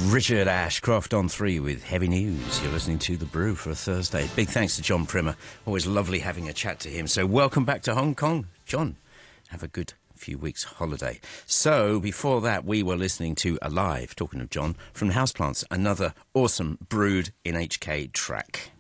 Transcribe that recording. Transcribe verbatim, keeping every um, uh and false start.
Richard Ashcroft on three with Heavy News. You're listening to The Brew for a Thursday. Big thanks to John Primer. Always lovely having a chat to him. So welcome back to Hong Kong, John. Have a good few weeks holiday. So before that, we were listening to Alive, talking of John, from Houseplants, another awesome brewed in H K track.